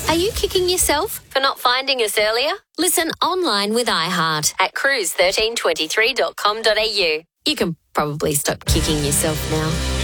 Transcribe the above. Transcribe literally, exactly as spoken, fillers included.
Are you kicking yourself for not finding us earlier? Listen online with iHeart at cruise thirteen twenty-three dot com dot a u. You can probably stop kicking yourself now.